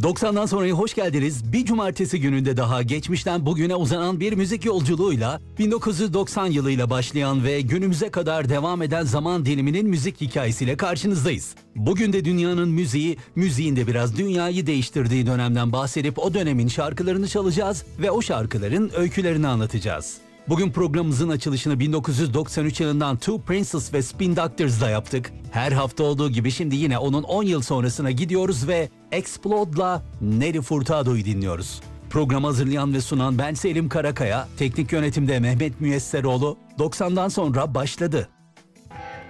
90'dan sonraya hoş geldiniz. Bir cumartesi gününde daha geçmişten bugüne uzanan bir müzik yolculuğuyla 1990 yılıyla başlayan ve günümüze kadar devam eden zaman diliminin müzik hikayesiyle karşınızdayız. Bugün de dünyanın müziğin de biraz dünyayı değiştirdiği dönemden bahsedip o dönemin şarkılarını çalacağız ve o şarkıların öykülerini anlatacağız. Bugün programımızın açılışını 1993 yılından Two Princes ve Spin Doctors'la yaptık. Her hafta olduğu gibi şimdi yine onun 10 yıl sonrasına gidiyoruz ve Explode'la Nelly Furtado'yu dinliyoruz. Programı hazırlayan ve sunan ben Selim Karakaya, teknik yönetimde Mehmet Müyesseroğlu. 90'dan sonra başladı.